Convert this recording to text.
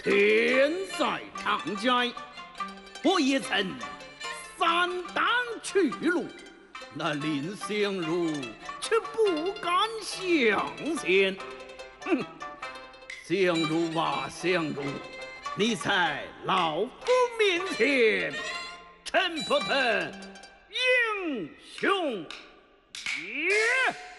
天在长街，我也曾三当去路，那林相如却不敢相见。哼，相如啊相如，你在老夫面前称不得英雄也。